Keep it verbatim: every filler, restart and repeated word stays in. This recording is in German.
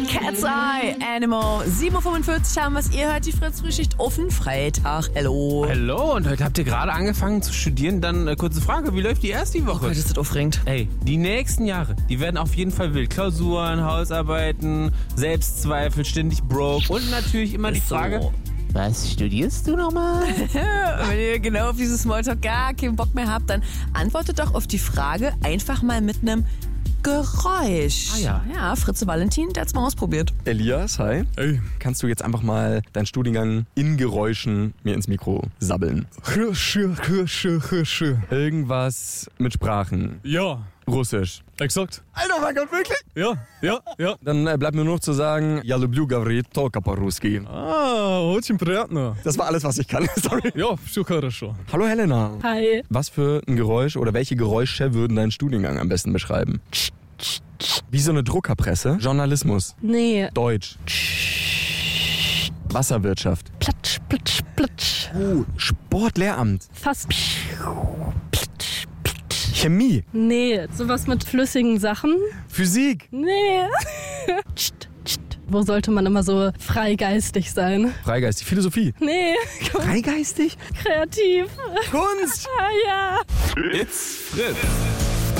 Cat's Eye, Animal. sieben Uhr fünfundvierzig haben wir es. Ihr hört die Fritz-Frühschicht offen. Freitag. Hello. Hallo, und heute habt ihr gerade angefangen zu studieren. Dann äh, kurze Frage, wie läuft die erste Woche? Oh Gott, ist das aufregend. Ey, die nächsten Jahre, die werden auf jeden Fall wild. Klausuren, Hausarbeiten, Selbstzweifel, ständig broke. Und natürlich immer die Ist so. Frage, was studierst du nochmal? Wenn ihr genau auf dieses Smalltalk gar keinen Bock mehr habt, dann antwortet doch auf die Frage einfach mal mit einem Geräusch. Ah ja. Ja, Fritze Valentin, der hat's mal ausprobiert. Elias, hi. Ey. Kannst du jetzt einfach mal deinen Studiengang in Geräuschen mir ins Mikro sabbeln? Irgendwas mit Sprachen. Ja, Russisch. exakt. Alter, mein Gott, wirklich? Ja, ja, ja. Dann äh, bleibt mir nur noch zu sagen, я люблю говорить только по-русски. Ah, очень приятно. Das war alles, was ich kann. Sorry. Ja, все хорошо. Hallo Helena. Hi. Was für ein Geräusch oder welche Geräusche würden deinen Studiengang am besten beschreiben? Wie so eine Druckerpresse. Journalismus. Nee. Deutsch. Wasserwirtschaft. Platsch, platsch, platsch. Uh, Sportlehramt. Fast. Platsch, platsch. Chemie. Nee, sowas mit flüssigen Sachen? Physik. Nee. Psst, psst. Wo sollte man immer so freigeistig sein? Freigeistig. Philosophie. Nee, Freigeistig? kreativ. Kunst. Ah ja. It's Fritz.